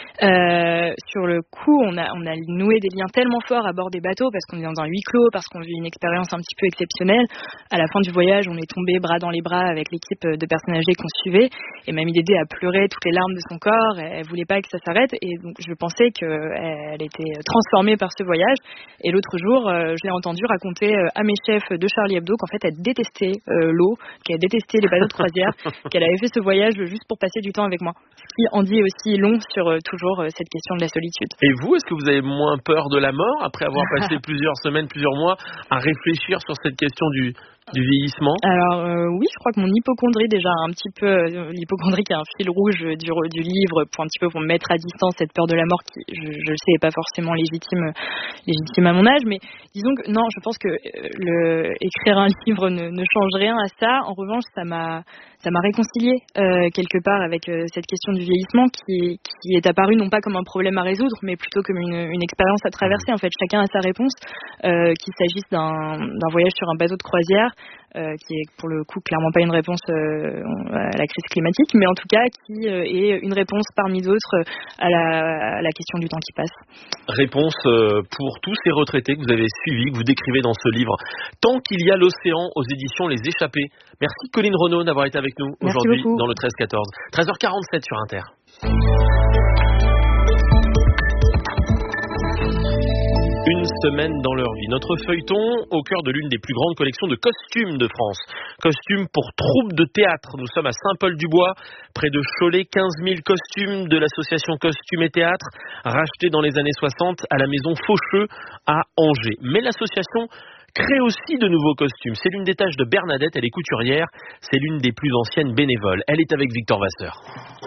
Speaker 18: Sur le coup, on a noué des liens tellement forts à bord des bateaux parce qu'on est dans un huis clos, parce qu'on vit une expérience un petit peu exceptionnelle. À la fin du voyage, on est tombé bras dans les bras avec l'équipe de personnes âgées qu'on suivait. Et Mamie Dédé a pleuré toutes les larmes de son corps. Elle voulait pas que ça s'arrête, et donc je pensais qu'elle était transformée par ce voyage. Et l'autre jour, je l'ai entendu raconter à mes chefs de Charlie Hebdo qu'en fait elle détestait l'eau, qu'elle détestait les bateaux de croisière, qu'elle avait fait ce voyage juste pour passer du temps avec moi. Ce qui en dit aussi long sur toujours cette question de la solitude.
Speaker 2: Et vous, est-ce que vous avez moins peur de la mort après avoir passé plusieurs semaines, plusieurs mois à réfléchir sur cette question du du vieillissement?
Speaker 18: Alors oui, je crois que mon hypocondrie déjà un petit peu, l'hypocondrie qui est un fil rouge du livre pour un petit peu pour me mettre à distance cette peur de la mort qui, je le sais, n'est pas forcément légitime à mon âge, mais disons que non, je pense que écrire un livre ne change rien à ça. En revanche, ça m'a réconcilié quelque part avec cette question du vieillissement qui est apparue non pas comme un problème à résoudre, mais plutôt comme une expérience à traverser. En fait, chacun a sa réponse, qu'il s'agisse d'un voyage sur un bateau de croisière, qui est pour le coup clairement pas une réponse à la crise climatique, mais en tout cas qui est une réponse parmi d'autres à la question du temps qui passe.
Speaker 2: Réponse pour tous ces retraités que vous avez suivis, que vous décrivez dans ce livre. Tant qu'il y a l'océan, aux éditions Les Échappés. Merci Colline Renaud d'avoir été avec nous aujourd'hui dans le 13-14. 13h47 sur Inter. Une semaine dans leur vie. Notre feuilleton au cœur de l'une des plus grandes collections de costumes de France. Costumes pour troupes de théâtre. Nous sommes à Saint-Paul-du-Bois, près de Cholet. 15 000 costumes de l'association Costumes et Théâtre, rachetés dans les années 60 à la maison Faucheux à Angers. Mais l'association crée aussi de nouveaux costumes. C'est l'une des tâches de Bernadette, elle est couturière. C'est l'une des plus anciennes bénévoles. Elle est avec Victor Vasseur.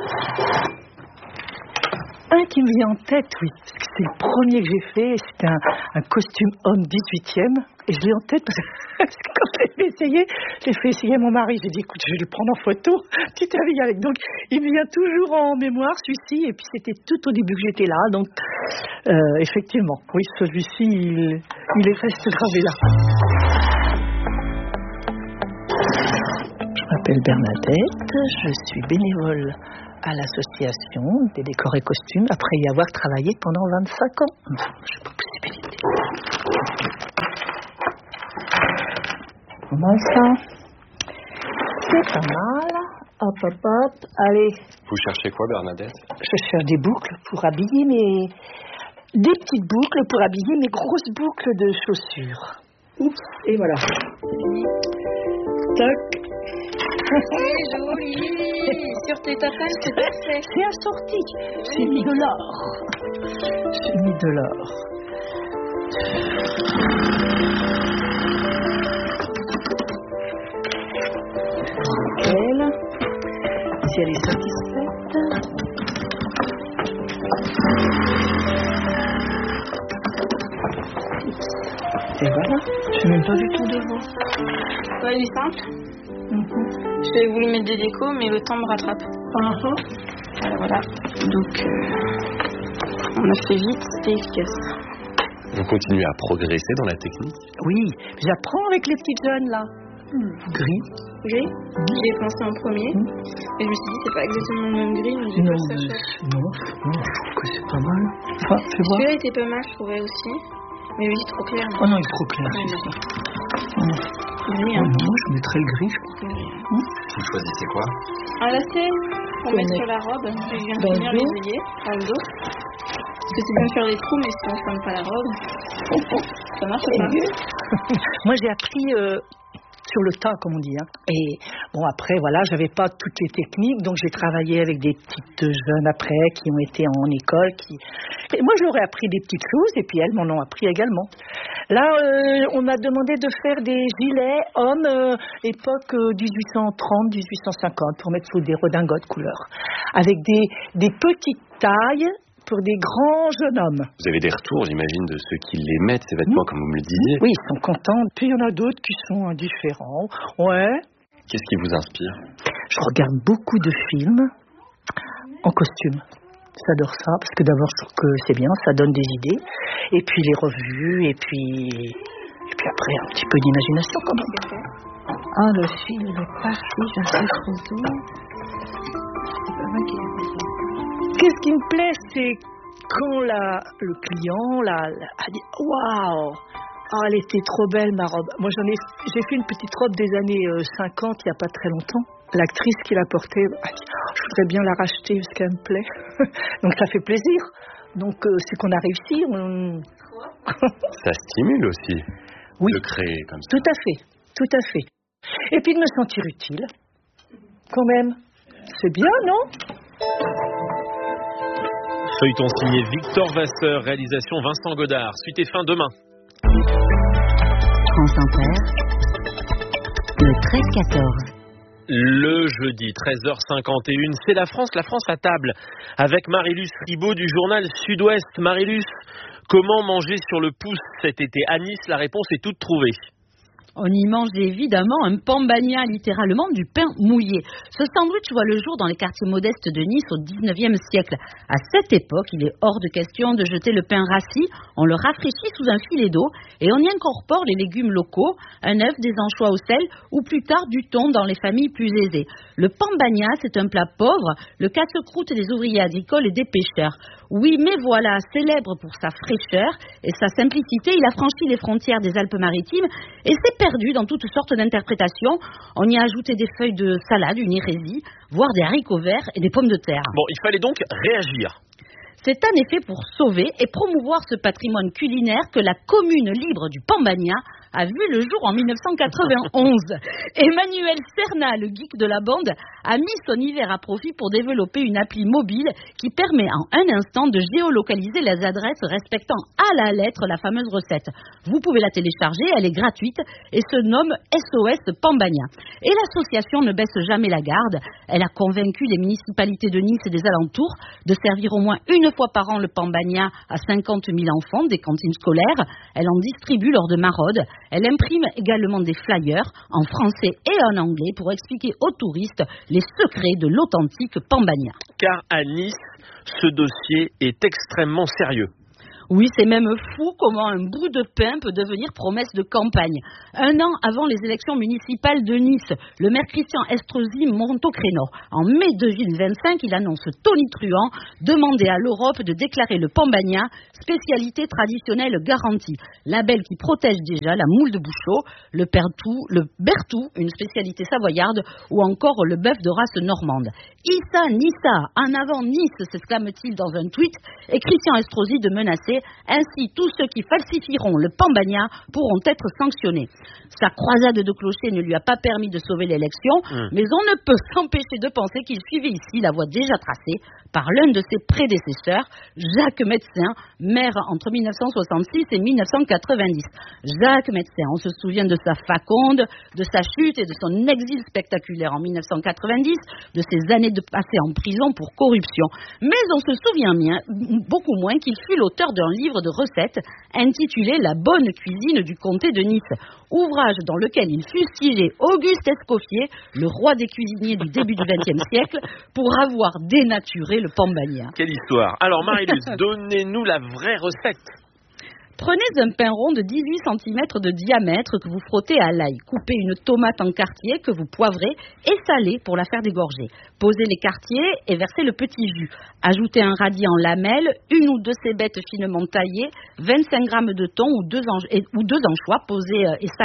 Speaker 21: Un qui me vient en tête, oui, parce que c'est le premier que j'ai fait, c'était un costume homme 18e, et je l'ai en tête parce que quand je l'ai fait essayer à mon mari, j'ai dit écoute, je vais le prendre en photo, tu t'habilles avec. Donc il me vient toujours en mémoire celui-ci, et puis c'était tout au début que j'étais là, donc effectivement, oui, celui-ci, il est resté gravé là. Je m'appelle Bernadette, je suis bénévole à l'association des décors et costumes, après y avoir travaillé pendant 25 ans. J'ai pas possibilité. Pas mal ça. C'est pas mal. Hop, hop, hop. Allez.
Speaker 13: Vous cherchez quoi, Bernadette?
Speaker 21: Je cherche des boucles pour habiller des petites boucles pour habiller mes grosses boucles de chaussures. Oups, et voilà. Toc.
Speaker 18: C'est joli. Sur tes tapas, c'est parfait.
Speaker 21: C'est assorti. J'ai mis de l'or. J'ai mis de l'or. Nickel. Si elle est satisfaite. Et voilà. Je n'ai même pas vu tout devant.
Speaker 18: Ouais, il est simple. J'avais voulu mettre des décos, mais le temps me rattrape. Voilà. Donc, on a fait vite, c'était efficace.
Speaker 13: On continue à progresser dans la technique?
Speaker 21: Oui, j'apprends avec les petites jeunes là. Gris.
Speaker 18: J'y ai pensé en premier. Et je me suis dit, c'est pas exactement le même gris, mais j'ai
Speaker 21: non,
Speaker 18: trouvé ça chouette.
Speaker 21: Non, je trouve que c'est pas mal. Enfin, fais voir.
Speaker 18: Celui-là était pas mal, je trouvais aussi. Mais lui, c'est trop clair.
Speaker 21: Oh non, il est trop clair. Moi, je mettrais le gris, je crois.
Speaker 13: Vous choisissez quoi?
Speaker 18: Un lacet pour mettre sur la robe. Je viens de finir les œillets par le dos. Parce que c'est bien de faire des trous, mais si on ne ferme pas la robe, ça marche pas.
Speaker 21: Moi, j'ai appris sur le tas, comme on dit. Et bon, après, voilà, j'avais pas toutes les techniques, donc j'ai travaillé avec des petites jeunes après qui ont été en école. Et moi, je leur ai appris des petites choses, et puis elles m'en ont appris également. Là, on m'a demandé de faire des gilets hommes époque 1830-1850 pour mettre sous des redingotes couleur, avec des petites tailles pour des grands jeunes hommes.
Speaker 13: Vous avez des retours, j'imagine, de ceux qui les mettent, ces vêtements, comme vous me le disiez?
Speaker 21: Oui, ils sont contents. Puis il y en a d'autres qui sont indifférents. Ouais.
Speaker 13: Qu'est-ce qui vous inspire?
Speaker 21: Je regarde beaucoup de films en costume. J'adore ça, parce que d'abord, je trouve que c'est bien, ça donne des idées. Et puis les revues, et puis après, un petit peu d'imagination quand même. Ah, le film est parti, je sais trop tout. C'est pas mal qu'il est. Qu'est-ce qui me plaît, c'est quand le client a dit « Waouh, elle était trop belle ma robe ». Moi, j'ai fait une petite robe des années 50, il n'y a pas très longtemps. L'actrice qui l'a portée a dit « Je voudrais bien la racheter parce qu'elle me plaît ». Donc ça fait plaisir. Donc c'est qu'on a réussi.
Speaker 13: Ça stimule aussi de créer comme ça.
Speaker 21: Tout à fait. Et puis de me sentir utile. Quand même. C'est bien, non ?
Speaker 2: Feuilleton signé Victor Vasseur, réalisation Vincent Godard. Suite et fin demain.
Speaker 5: France Inter,
Speaker 15: Le 13-14.
Speaker 2: Le jeudi 13h51, c'est la France à table avec Marilus Ribaud du journal Sud-Ouest. Marilus, comment manger sur le pouce cet été à Nice? La réponse est toute trouvée.
Speaker 1: On y mange évidemment un pambagna, littéralement du pain mouillé. Ce sandwich voit le jour dans les quartiers modestes de Nice au 19e siècle. À cette époque, il est hors de question de jeter le pain rassis. On le rafraîchit sous un filet d'eau et on y incorpore les légumes locaux, un œuf, des anchois au sel ou plus tard du thon dans les familles plus aisées. Le pambagna, c'est un plat pauvre, le casse-croûte des ouvriers agricoles et des pêcheurs. Oui, mais voilà, célèbre pour sa fraîcheur et sa simplicité, il a franchi les frontières des Alpes-Maritimes et s'est perdu dans toutes sortes d'interprétations. On y a ajouté des feuilles de salade, une hérésie, voire des haricots verts et des pommes de terre.
Speaker 2: Bon, il fallait donc réagir.
Speaker 1: C'est en effet pour sauver et promouvoir ce patrimoine culinaire que la commune libre du Pambagna a vu le jour en 1991. Emmanuel Serna, le geek de la bande, a mis son hiver à profit pour développer une appli mobile qui permet en un instant de géolocaliser les adresses respectant à la lettre la fameuse recette. Vous pouvez la télécharger, elle est gratuite et se nomme SOS Pambagna. Et l'association ne baisse jamais la garde. Elle a convaincu les municipalités de Nice et des alentours de servir au moins une fois par an le Pambagna à 50 000 enfants des cantines scolaires. Elle en distribue lors de maraudes. Elle imprime également des flyers en français et en anglais pour expliquer aux touristes les secrets de l'authentique Pambagna.
Speaker 2: Car à Nice, ce dossier est extrêmement sérieux.
Speaker 1: Oui, c'est même fou comment un bout de pain peut devenir promesse de campagne. Un an avant les élections municipales de Nice, le maire Christian Estrosi monte au créneau. En mai 2025, il annonce tonitruant demander à l'Europe de déclarer le Pambagna spécialité traditionnelle garantie. Label qui protège déjà la moule de Bouchot, le Bertou, une spécialité savoyarde, ou encore le bœuf de race normande. Issa, Nissa, en avant Nice, s'exclame-t-il dans un tweet, et Christian Estrosi de menacer. Ainsi, tous ceux qui falsifieront le Pambagna pourront être sanctionnés. Sa croisade de clochers ne lui a pas permis de sauver l'élection, mais on ne peut s'empêcher de penser qu'il suivait ici la voie déjà tracée par l'un de ses prédécesseurs, Jacques Médecin, maire entre 1966 et 1990. Jacques Médecin, on se souvient de sa faconde, de sa chute et de son exil spectaculaire en 1990, de ses années passées en prison pour corruption. Mais on se souvient beaucoup moins qu'il fut l'auteur d'un livre de recettes intitulé La bonne cuisine du comté de Nice, ouvrage dans lequel il fustigait Auguste Escoffier, le roi des cuisiniers du début du XXe siècle, pour avoir dénaturé le Pambagna.
Speaker 2: Quelle histoire. Alors Marilus, donnez-nous la vraie recette.
Speaker 1: Prenez un pain rond de 18 cm de diamètre que vous frottez à l'ail. Coupez une tomate en quartiers que vous poivrez et salez pour la faire dégorger. Posez les quartiers et versez le petit jus. Ajoutez un radis en lamelles, une ou deux cébettes finement taillées, 25 g de thon ou deux anchois posés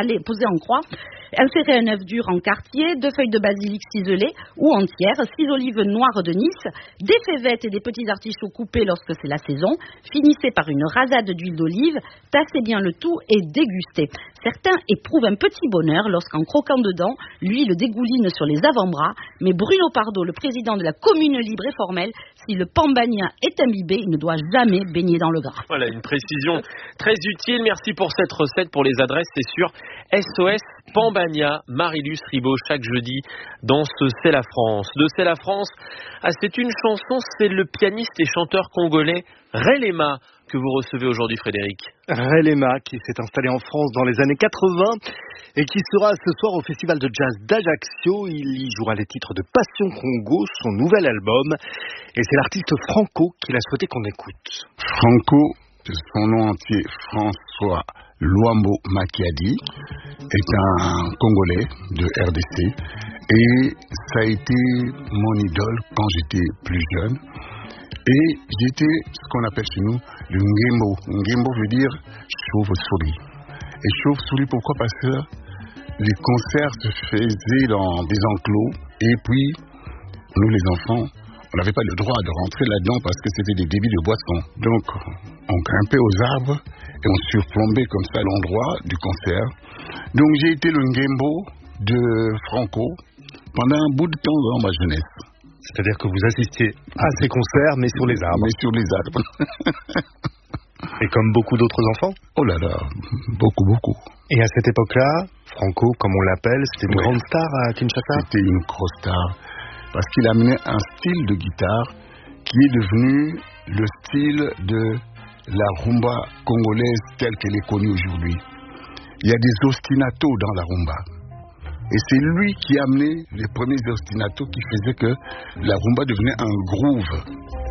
Speaker 1: en croix. Insérez un œuf dur en quartier, 2 feuilles de basilic ciselées ou entières, 6 olives noires de Nice, des févettes et des petits artichauts coupés lorsque c'est la saison. Finissez par une rasade d'huile d'olive, tassez bien le tout et dégustez. Certains éprouvent un petit bonheur lorsqu'en croquant dedans, l'huile dégouline sur les avant-bras, mais Bruno Pardo, le président de la commune libre et formelle, si le Pambagna est imbibé, il ne doit jamais baigner dans le gras.
Speaker 2: Voilà, une précision très utile. Merci pour cette recette. Pour les adresses, c'est sur SOS Pambagna, Marilus Ribaud, chaque jeudi dans ce C'est la France. De C'est la France, c'est une chanson, c'est le pianiste et chanteur congolais Relema que vous recevez aujourd'hui, Frédéric.
Speaker 14: Relema, qui s'est installé en France dans les années 80 et qui sera ce soir au Festival de Jazz d'Ajaccio. Il y jouera les titres de Passion Congo, son nouvel album. Et c'est l'artiste Franco qu'il a souhaité qu'on écoute.
Speaker 3: Franco, son nom entier, François Luambo Makiadi, est un Congolais de RDC. Et ça a été mon idole quand j'étais plus jeune. Et j'étais ce qu'on appelle chez nous le Ngembo. Ngembo veut dire chauve-souris. Et chauve-souris, pourquoi? Parce que les concerts se faisaient dans des enclos. Et puis, nous les enfants, on n'avait pas le droit de rentrer là-dedans parce que c'était des débits de boissons. Donc, on grimpait aux arbres et on surplombait comme ça l'endroit du concert. Donc, j'ai été le Ngembo de Franco pendant un bout de temps dans ma jeunesse.
Speaker 14: C'est-à-dire que vous assistiez à ces concerts, mais sur les arbres.
Speaker 3: Mais sur les arbres.
Speaker 14: Et comme beaucoup d'autres enfants?
Speaker 3: Oh là là, beaucoup.
Speaker 14: Et à cette époque-là, Franco, comme on l'appelle, c'était une grande star à Kinshasa?
Speaker 3: C'était une grosse star, parce qu'il amenait un style de guitare qui est devenu le style de la rumba congolaise telle qu'elle est connue aujourd'hui. Il y a des ostinatos dans la rumba. Et c'est lui qui a amené les premiers ostinatos qui faisaient que la rumba devenait un groove.